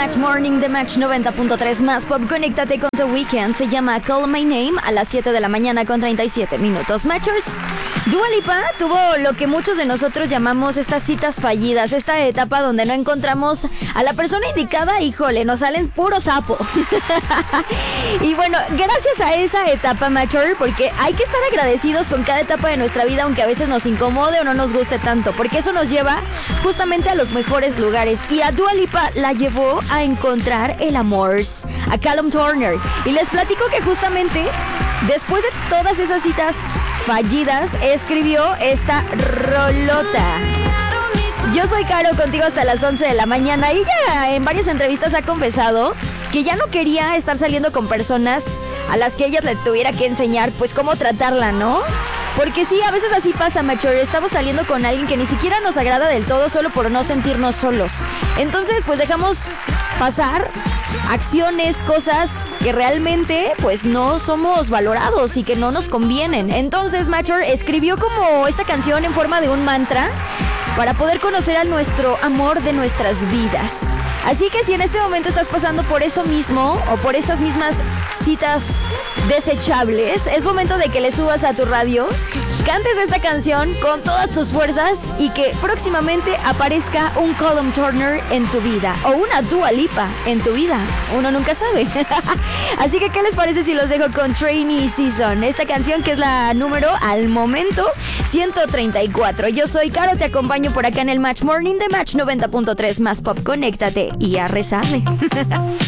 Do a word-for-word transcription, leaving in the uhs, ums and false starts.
Match Morning de Match noventa punto tres más pop. Conéctate con The Weeknd. Se llama Call My Name a las siete de la mañana con treinta y siete minutos. Matchers, Dua Lipa tuvo lo que muchos de nosotros llamamos estas citas fallidas, esta etapa donde no encontramos a la persona indicada. Híjole, nos salen puro sapo. Y bueno, gracias a esa etapa, Matcher, porque hay que estar agradecidos con cada etapa de nuestra vida, aunque a veces nos incomode o no nos guste tanto, porque eso nos lleva justamente a los mejores lugares. Y a Dua Lipa la llevó a encontrar el amor, a Callum Turner. Y les platico que justamente después de todas esas citas fallidas, escribió esta rolota. Yo soy Caro, contigo hasta las once de la mañana. Ella en varias entrevistas ha confesado que ya no quería estar saliendo con personas a las que ella le tuviera que enseñar pues cómo tratarla, ¿no? Porque sí, a veces así pasa, Mature. Estamos saliendo con alguien que ni siquiera nos agrada del todo solo por no sentirnos solos. Entonces, pues dejamos pasar acciones, cosas que realmente pues no somos valorados y que no nos convienen. Entonces, Mature escribió como esta canción en forma de un mantra para poder conocer a nuestro amor de nuestras vidas. Así que si en este momento estás pasando por eso mismo o por esas mismas citas desechables, es momento de que le subas a tu radio, cantes esta canción con todas tus fuerzas y que próximamente aparezca un Callum Turner en tu vida o una Dua Lipa en tu vida. Uno nunca sabe. Así que, ¿qué les parece si los dejo con Trainee Season? Esta canción que es la número, al momento, ciento treinta y cuatro. Yo soy Caro, te acompaño por acá en el Match Morning de Match noventa punto tres más pop. Conéctate y a rezarle.